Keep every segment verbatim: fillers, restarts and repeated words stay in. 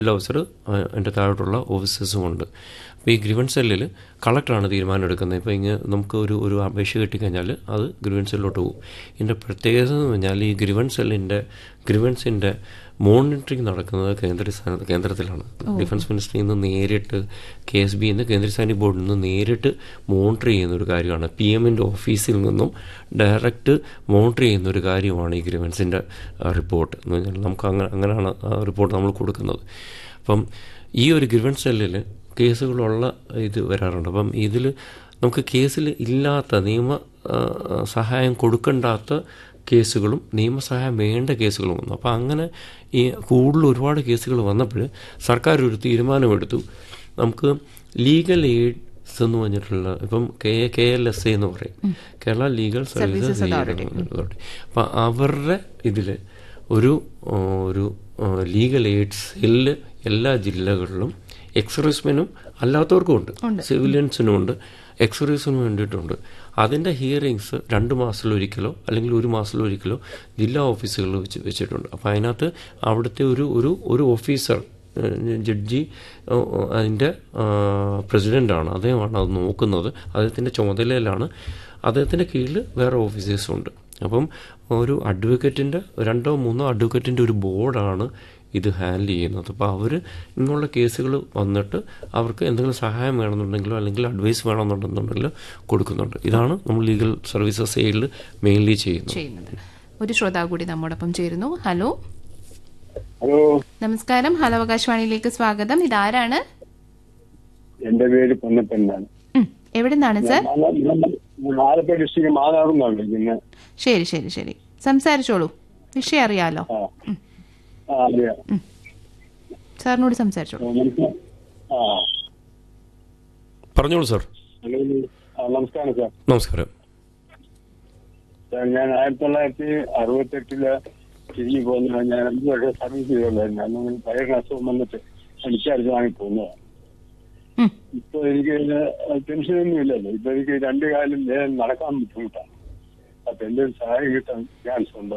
Officer എൻ്റെ താഴോട്ടുള്ള ഓഫീസേഴ്സും ഉണ്ട്. അപ്പോൾ ഈ ഗ്രീവൻസ് സെല്ലിൽ കളക്ടറാണ് തീരുമാനം എടുക്കുന്നത്. ഇപ്പോൾ ഇങ്ങനെ നമുക്ക് ഒരു ഒരു അപേക്ഷ കിട്ടിക്കഴിഞ്ഞാൽ അത് ഗ്രീവൻസ് സെല്ലിലോട്ട് പോകും. ഇതിൻ്റെ പ്രത്യേകത എന്ന് പറഞ്ഞാൽ ഈ ഗ്രീവൻസ് സെല്ലിൻ്റെ ഗ്രീവൻസിൻ്റെ മോണിറ്ററിങ് നടക്കുന്നത് കേന്ദ്ര കേന്ദ്രത്തിലാണ്. ഡിഫൻസ് മിനിസ്ട്രിയിൽ നിന്ന് നേരിട്ട് കെ എസ് ബി എന്ന് കേന്ദ്ര സൈനിക ബോർഡിൽ നിന്ന് നേരിട്ട് മോണിറ്റർ ചെയ്യുന്ന ഒരു കാര്യമാണ്. പി എമ്മിൻ്റെ ഓഫീസിൽ നിന്നും ഡയറക്റ്റ് മോണിറ്റർ ചെയ്യുന്ന ഒരു കാര്യമാണ് ഈ ഗ്രീവൻസിൻ്റെ റിപ്പോർട്ട് എന്ന് പറഞ്ഞാൽ നമുക്ക് അങ്ങനെ അങ്ങനെയാണ് റിപ്പോർട്ട് നമ്മൾ കൊടുക്കുന്നത്. അപ്പം ഈ ഒരു ഗ്രീവൻസ് സെല്ലിൽ കേസുകളുള്ള ഇത് വരാറുണ്ട്. അപ്പം ഇതിൽ നമുക്ക് കേസിൽ ഇല്ലാത്ത നിയമ സഹായം കൊടുക്കേണ്ടാത്ത കേസുകളും നിയമസഹായം വേണ്ട കേസുകളും വന്നു. അപ്പോൾ അങ്ങനെ ഈ കൂടുതൽ ഒരുപാട് കേസുകൾ വന്നപ്പോൾ സർക്കാർ ഒരു തീരുമാനമെടുത്തു. നമുക്ക് ലീഗൽ എയ്ഡ്സ് എന്ന് പറഞ്ഞിട്ടുള്ള ഇപ്പം K K L S A എന്ന് പറയും, കേരള ലീഗൽ സർവീസസ് അതോറിറ്റി. അപ്പം അവരുടെ ഇതിൽ ഒരു ഒരു ലീഗൽ എയ്ഡ്സ് സെല്ല് എല്ലാ ജില്ലകളിലും എക്സർവീസ്മെനും അല്ലാത്തവർക്കും ഉണ്ട്, സിവിലിയൻസിനും ഉണ്ട്, എക്സർവീസിന് വേണ്ടിയിട്ടുണ്ട്. അതിൻ്റെ ഹിയറിങ്സ് രണ്ട് മാസത്തിലൊരിക്കലോ അല്ലെങ്കിൽ ഒരു മാസത്തിലൊരിക്കലോ ജില്ലാ ഓഫീസുകളിൽ വെച്ച് വെച്ചിട്ടുണ്ട്. അപ്പോൾ അതിനകത്ത് അവിടുത്തെ ഒരു ഒരു ഒരു ഓഫീസർ ജഡ്ജി അതിൻ്റെ പ്രസിഡൻ്റാണ്, അദ്ദേഹമാണ് അത് നോക്കുന്നത്. അദ്ദേഹത്തിൻ്റെ ചുമതലയിലാണ്. അദ്ദേഹത്തിൻ്റെ കീഴിൽ വേറെ ഓഫീസേഴ്സുണ്ട്. അപ്പം ഒരു അഡ്വക്കേറ്റിൻ്റെ രണ്ടോ മൂന്നോ അഡ്വക്കേറ്റിൻ്റെ ഒരു ബോർഡാണ് ഇത് ഹാൻഡിൽ ചെയ്യുന്നത്. അപ്പോൾ അവർ ഇങ്ങനെയുള്ള കേസുകൾ വന്നിട്ട് അവർക്ക് എന്തെങ്കിലും സഹായം വേണമെന്നുണ്ടെങ്കിലോ അല്ലെങ്കിൽ അഡ്വൈസ് വേണമെന്നുണ്ടെന്നുണ്ടെങ്കിലോ കൊടുക്കുന്നുണ്ട്. ഇതാണ് നമ്മൾ ലീഗൽ സർവീസസ് സൈഡിൽ മെയിൻലി ചെയ്യുന്നത്. ഒരു ശ്രോതാവ് കൂടി നമ്മോടൊപ്പം ചേരുന്നു. ഹലോ ഹലോ നമസ്കാരം. ഹലോ ആകാശവാണിയിലേക്ക് സ്വാഗതം. ഇതാരാണ്? എന്റെ പേര് പൊന്നപ്പനാണ്. എവിടെ നിന്നാണ് സർ? ആലപ്പുഴ ഡിസ്ട്രിക്ട് മാതാറുന്നാണ് വിളിക്കുന്നത്. ശരി ശരി ശരി സംസാരിച്ചോളൂ, വിഷയം അറിയാലോ. സാറിനോട് സംസാരിച്ചോളൂ. പറഞ്ഞോളൂ സാർ. നമസ്കാരം സാർ. നമസ്കാരം സാർ, ഞാൻ ആയിരത്തി തൊള്ളായിരത്തി അറുപത്തെട്ടില് തിരിഞ്ഞു പോകുന്ന ഞാൻ അഞ്ചു വർഷം സർവീസ് ചെയ്തോണ്ടായിരുന്നു. അന്ന് പയറിന് അസുഖം വന്നിട്ട് ഡിസ്ചാർജ് വാങ്ങി പോകുന്നതാണ്. ഇപ്പൊ എനിക്ക് ടെൻഷനൊന്നും ഇല്ലല്ലോ. ഇപ്പൊ എനിക്ക് രണ്ടു കാലം നടക്കാൻ ബുദ്ധിമുട്ടാണ്. അപ്പൊ എന്റെ ഒരു സഹായം കിട്ടാൻ ചാൻസ് ഉണ്ടോ?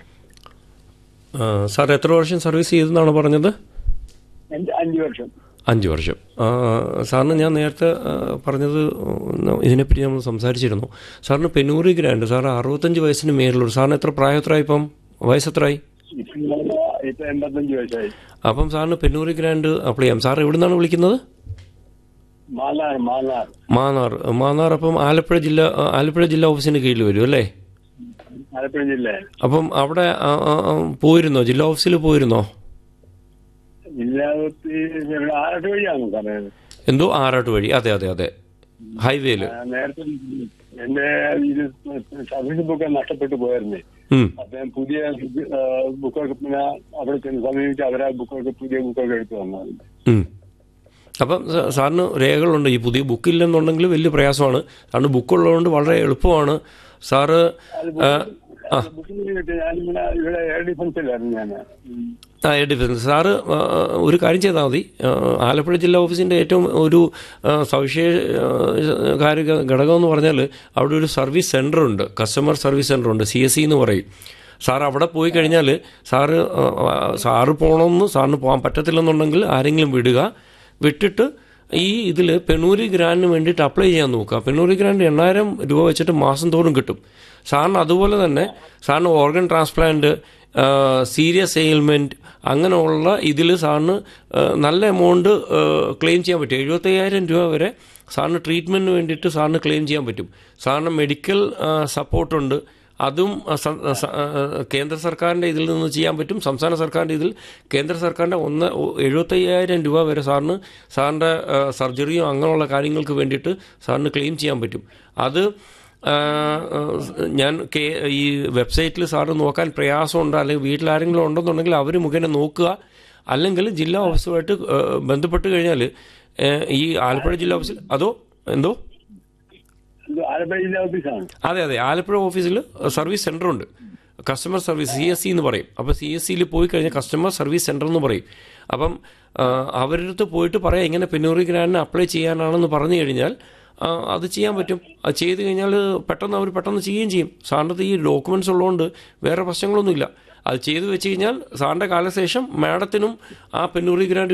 സാർ എത്ര വർഷം സർവീസ് ചെയ്തെന്നാണ് പറഞ്ഞത്? അഞ്ചു വർഷം. അഞ്ച് വർഷം. സാറിന് ഞാൻ നേരത്തെ പറഞ്ഞത് ഇതിനെപ്പറ്റി നമ്മൾ സംസാരിച്ചിരുന്നു. സാറിന് പെനൂറി ഗ്രാൻഡ്, സാർ അറുപത്തഞ്ച് വയസ്സിന് മേലുള്ളൂ. സാറിന് എത്ര പ്രായം എത്രയായി? ഇപ്പം വയസ്സെത്രയായി? ഇപ്പൊ എൺപത്തഞ്ച് വയസ്സായി. അപ്പം സാറിന് പെനൂറി ഗ്രാൻഡ് അപ്ലൈ ചെയ്യാം. സാർ എവിടെ നിന്നാണ് വിളിക്കുന്നത്? മാന്നാർ. മാന്നാർ മാന്നാർ അപ്പം ആലപ്പുഴ ജില്ല ആലപ്പുഴ ജില്ലാ ഓഫീസിന്റെ കീഴിൽ വരും അല്ലേ? ആലപ്പുഴ ജില്ല. അപ്പം അവിടെ പോയിരുന്നോ? ജില്ലാ ഓഫീസിൽ പോയിരുന്നോ? ആറാട്ട് വഴിയാണോ പറയുന്നത്? എന്തോ ആറാട്ട് വഴി. അതെ അതെ അതെ ഹൈവേയില്. നേരത്തെ എന്റെ ഇത് സർവീസ് ബുക്ക് നഷ്ടപ്പെട്ടു പോയിരുന്നേ. അപ്പൊ പുതിയ ബുക്കൊക്കെ പിന്നെ അവിടെ ചെന്ന് സമീപിച്ച് അവരാ ബുക്കൊക്കെ പുതിയ ബുക്കൊക്കെ എടുത്തു വന്നത്. അപ്പം സാറിന് രേഖകളുണ്ട്. ഈ പുതിയ ബുക്കില്ലെന്നുണ്ടെങ്കിൽ വലിയ പ്രയാസമാണ്. സാറിന് ബുക്കുള്ളതുകൊണ്ട് വളരെ എളുപ്പമാണ്. സാറ് ആ എയർ ഡിഫൻസ് സാറ് ഒരു കാര്യം ചെയ്താൽ മതി. ആലപ്പുഴ ജില്ലാ ഓഫീസിൻ്റെ ഏറ്റവും ഒരു സവിശേഷ ഘടകം എന്ന് പറഞ്ഞാൽ അവിടെ ഒരു സർവീസ് സെൻ്റർ ഉണ്ട്, കസ്റ്റമർ സർവീസ് സെൻ്റർ ഉണ്ട്, സി എസ് സി എന്ന് പറയും. സാർ അവിടെ പോയി കഴിഞ്ഞാൽ സാറ് സാറ് പോകണമെന്ന് സാറിന് പോകാൻ പറ്റത്തില്ലെന്നുണ്ടെങ്കിൽ ആരെങ്കിലും വിടുക. വിട്ടിട്ട് ഈ ഇതിൽ പെനൂരി ഗ്രാൻഡിന് വേണ്ടിയിട്ട് അപ്ലൈ ചെയ്യാൻ നോക്കുക. പെനൂരി ഗ്രാൻഡ് എണ്ണായിരം രൂപ വെച്ചിട്ട് മാസം തോറും കിട്ടും സാറിന്. അതുപോലെ തന്നെ സാറിന് ഓർഗൻ ട്രാൻസ്പ്ലാന്റ്, സീരിയസ് എയിൽമെൻറ്റ് അങ്ങനെയുള്ള ഇതിൽ സാറിന് നല്ല എമൗണ്ട് ക്ലെയിം ചെയ്യാൻ പറ്റും. എഴുപത്തയ്യായിരം രൂപ വരെ സാറിന് ട്രീറ്റ്മെൻറ്റിന് വേണ്ടിയിട്ട് സാറിന് ക്ലെയിം ചെയ്യാൻ പറ്റും. സാറിന് മെഡിക്കൽ സപ്പോർട്ടുണ്ട്. അതും കേന്ദ്ര സർക്കാരിൻ്റെ ഇതിൽ നിന്ന് ചെയ്യാൻ പറ്റും. സംസ്ഥാന സർക്കാരിൻ്റെ ഇതിൽ കേന്ദ്ര സർക്കാരിൻ്റെ ഒന്ന് എഴുപത്തയ്യായിരം രൂപ വരെ സാറിന് സാറിൻ്റെ സർജറിയോ അങ്ങനെയുള്ള കാര്യങ്ങൾക്ക് വേണ്ടിയിട്ട് സാറിന് ക്ലെയിം ചെയ്യാൻ പറ്റും. അത് ഞാൻ ഈ വെബ്സൈറ്റിൽ സാറ് നോക്കാൻ പ്രയാസമുണ്ട്, അല്ലെങ്കിൽ വീട്ടിലാരെങ്കിലും ഉണ്ടെന്നുണ്ടെങ്കിൽ അവർ മുഖേന നോക്കുക. അല്ലെങ്കിൽ ജില്ലാ ഓഫീസുമായിട്ട് ബന്ധപ്പെട്ട് കഴിഞ്ഞാൽ ഈ ആലപ്പുഴ ജില്ലാ ഓഫീസിൽ അതോ എന്തോ അതെ അതെ ആലപ്പുഴ ഓഫീസിൽ സർവീസ് സെൻ്റർ ഉണ്ട്, customer service C S C എന്ന് പറയും. അപ്പോൾ സി എസ് സിയിൽ പോയി കഴിഞ്ഞാൽ കസ്റ്റമർ സർവീസ് സെൻ്റർ എന്ന് പറയും. അപ്പം അവരുടെ അടുത്ത് പോയിട്ട് പറയാം ഇങ്ങനെ പെനൂറി ഗ്രാൻഡിന് അപ്ലൈ ചെയ്യാനാണെന്ന് പറഞ്ഞു കഴിഞ്ഞാൽ അത് ചെയ്യാൻ പറ്റും. അത് ചെയ്ത് കഴിഞ്ഞാൽ പെട്ടെന്ന് അവർ പെട്ടെന്ന് ചെയ്യുകയും ചെയ്യും. സാറിൻ്റെ ഈ ഡോക്യുമെൻറ്റ്സ് ഉള്ളതുകൊണ്ട് വേറെ പ്രശ്നങ്ങളൊന്നുമില്ല. അത് ചെയ്തു വെച്ച് കഴിഞ്ഞാൽ സാറിൻ്റെ കാലശേഷം മാഡത്തിനും ആ പെനൂറി ഗ്രാൻഡ്